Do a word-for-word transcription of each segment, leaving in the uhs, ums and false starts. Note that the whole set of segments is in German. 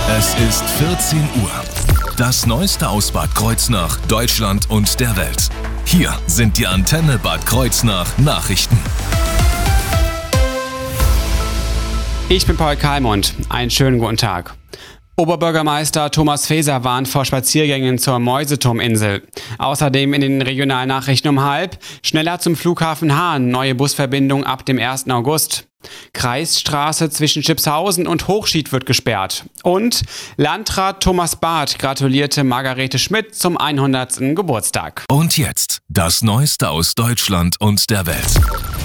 Es ist vierzehn Uhr. Das Neueste aus Bad Kreuznach, Deutschland und der Welt. Hier sind die Antenne Bad Kreuznach Nachrichten. Ich bin Paul Kalmund. Einen schönen guten Tag. Oberbürgermeister Thomas Faeser warnt vor Spaziergängen zur Mäuseturminsel. Außerdem in den Regionalnachrichten um halb. Schneller zum Flughafen Hahn. Neue Busverbindung ab dem ersten August. Kreisstraße zwischen Schipshausen und Hochschied wird gesperrt. Und Landrat Thomas Barth gratulierte Margarete Schmidt zum hundertsten Geburtstag. Und jetzt das Neueste aus Deutschland und der Welt.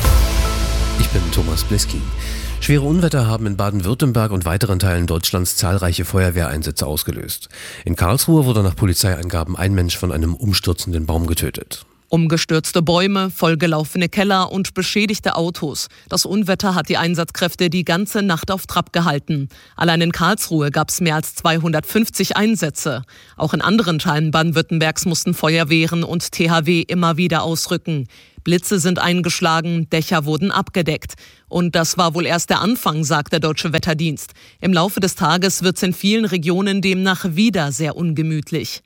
Ich bin Thomas Bleski. Schwere Unwetter haben in Baden-Württemberg und weiteren Teilen Deutschlands zahlreiche Feuerwehreinsätze ausgelöst. In Karlsruhe wurde nach Polizeiangaben ein Mensch von einem umstürzenden Baum getötet. Umgestürzte Bäume, vollgelaufene Keller und beschädigte Autos. Das Unwetter hat die Einsatzkräfte die ganze Nacht auf Trab gehalten. Allein in Karlsruhe gab es mehr als zweihundertfünfzig Einsätze. Auch in anderen Teilen Baden-Württembergs mussten Feuerwehren und T H W immer wieder ausrücken. Blitze sind eingeschlagen, Dächer wurden abgedeckt. Und das war wohl erst der Anfang, sagt der Deutsche Wetterdienst. Im Laufe des Tages wird es in vielen Regionen demnach wieder sehr ungemütlich.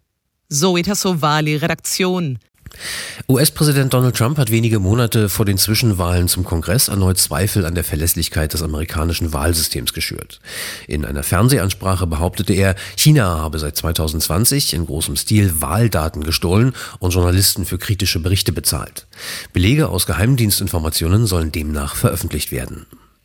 Zoe Tassovali, Redaktion. U S-Präsident Donald Trump hat wenige Monate vor den Zwischenwahlen zum Kongress erneut Zweifel an der Verlässlichkeit des amerikanischen Wahlsystems geschürt. In einer Fernsehansprache behauptete er, China habe seit zweitausendzwanzig in großem Stil Wahldaten gestohlen und Journalisten für kritische Berichte bezahlt. Belege aus Geheimdienstinformationen sollen demnach veröffentlicht werden.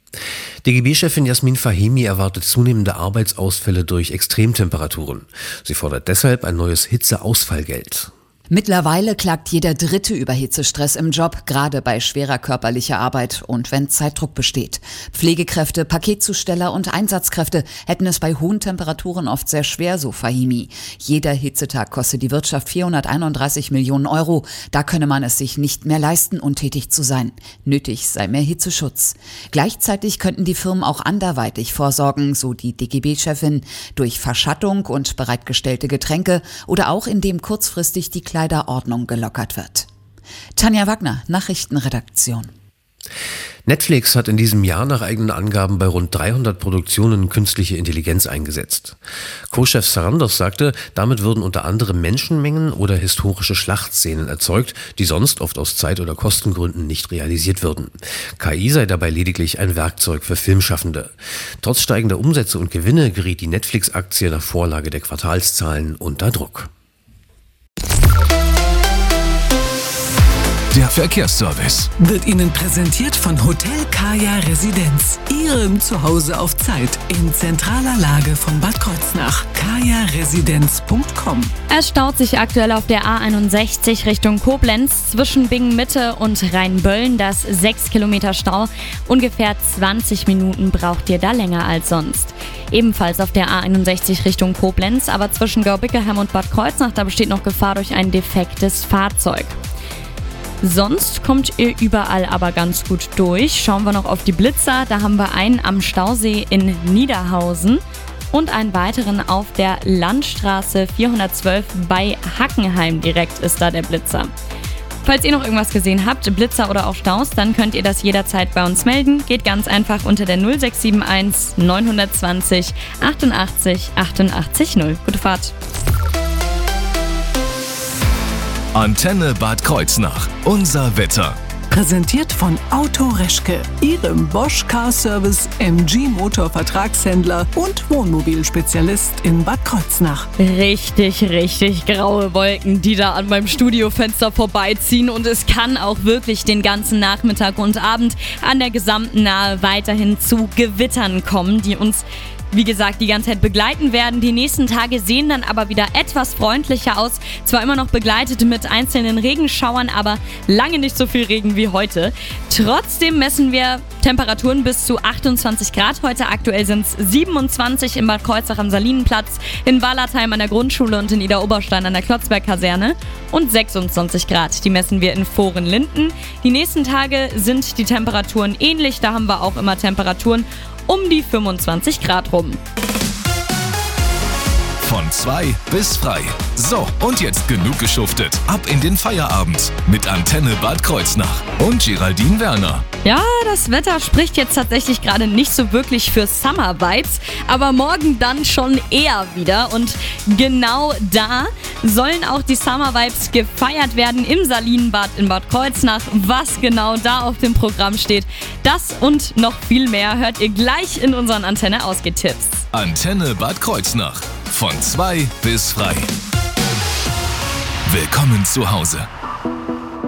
D G B-Chefin Jasmin Fahimi erwartet zunehmende Arbeitsausfälle durch Extremtemperaturen. Sie fordert deshalb ein neues Hitzeausfallgeld. Mittlerweile klagt jeder Dritte über Hitzestress im Job, gerade bei schwerer körperlicher Arbeit und wenn Zeitdruck besteht. Pflegekräfte, Paketzusteller und Einsatzkräfte hätten es bei hohen Temperaturen oft sehr schwer, so Fahimi. Jeder Hitzetag kostet die Wirtschaft vierhunderteinunddreißig Millionen Euro. Da könne man es sich nicht mehr leisten, untätig zu sein. Nötig sei mehr Hitzeschutz. Gleichzeitig könnten die Firmen auch anderweitig vorsorgen, so die D G B-Chefin, durch Verschattung und bereitgestellte Getränke oder auch indem kurzfristig die Kleiderordnung gelockert wird. Tanja Wagner, Nachrichtenredaktion. Netflix hat in diesem Jahr nach eigenen Angaben bei rund dreihundert Produktionen künstliche Intelligenz eingesetzt. Co-Chef Sarandos sagte, damit würden unter anderem Menschenmengen oder historische Schlachtszenen erzeugt, die sonst oft aus Zeit- oder Kostengründen nicht realisiert würden. K I sei dabei lediglich ein Werkzeug für Filmschaffende. Trotz steigender Umsätze und Gewinne geriet die Netflix-Aktie nach Vorlage der Quartalszahlen unter Druck. Der Verkehrsservice wird Ihnen präsentiert von Hotel Kaya Residenz. Ihrem Zuhause auf Zeit in zentraler Lage von Bad Kreuznach. kaya residenz punkt com. Es staut sich aktuell auf der A einundsechzig Richtung Koblenz zwischen Bingen-Mitte und Rheinböllen. Das sechs Kilometer Stau. Ungefähr zwanzig Minuten braucht ihr da länger als sonst. Ebenfalls auf der A einundsechzig Richtung Koblenz, aber zwischen Görbickelheim und Bad Kreuznach, da besteht noch Gefahr durch ein defektes Fahrzeug. Sonst kommt ihr überall aber ganz gut durch. Schauen wir noch auf die Blitzer. Da haben wir einen am Stausee in Niederhausen und einen weiteren auf der Landstraße vierhundertzwölf bei Hackenheim. Direkt ist da der Blitzer. Falls ihr noch irgendwas gesehen habt, Blitzer oder auch Staus, dann könnt ihr das jederzeit bei uns melden. Geht ganz einfach unter der null sechs sieben eins neun zwei null achtundachtzig achtundachtzig null. Gute Fahrt. Antenne Bad Kreuznach. Unser Wetter. Präsentiert von Auto Reschke, Ihrem Bosch Car Service M G Motor Vertragshändler und Wohnmobilspezialist in Bad Kreuznach. Richtig, richtig graue Wolken, die da an meinem Studiofenster vorbeiziehen und es kann auch wirklich den ganzen Nachmittag und Abend an der gesamten Nahe weiterhin zu Gewittern kommen, die uns wie gesagt, die ganze Zeit begleiten werden. Die nächsten Tage sehen dann aber wieder etwas freundlicher aus. Zwar immer noch begleitet mit einzelnen Regenschauern, aber lange nicht so viel Regen wie heute. Trotzdem messen wir Temperaturen bis zu achtundzwanzig Grad. Heute aktuell sind es siebenundzwanzig in Bad Kreuznach am Salinenplatz, in Wallertheim an der Grundschule und in Idar-Oberstein an der Klotzberg-Kaserne. Und sechsundzwanzig Grad, die messen wir in Vohren-Linden. Die nächsten Tage sind die Temperaturen ähnlich. Da haben wir auch immer Temperaturen um die fünfundzwanzig Grad rum. Von zwei bis frei. So, und jetzt genug geschuftet. Ab in den Feierabend mit Antenne Bad Kreuznach und Geraldine Werner. Ja, das Wetter spricht jetzt tatsächlich gerade nicht so wirklich für Summer Vibes, aber morgen dann schon eher wieder. Und genau da sollen auch die Summer Vibes gefeiert werden im Salinenbad in Bad Kreuznach. Was genau da auf dem Programm steht, das und noch viel mehr hört ihr gleich in unseren Antenne-Ausgehtipps. Antenne Bad Kreuznach. Von zwei bis frei. Willkommen zu Hause.